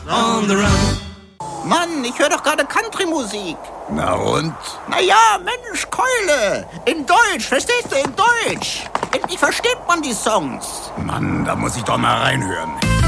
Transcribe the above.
On the run. Mann, ich höre doch gerade Country-Musik. Na und? Naja, Mensch, Keule. In Deutsch, verstehst du, in Deutsch. Endlich versteht man die Songs. Mann, da muss ich doch mal reinhören.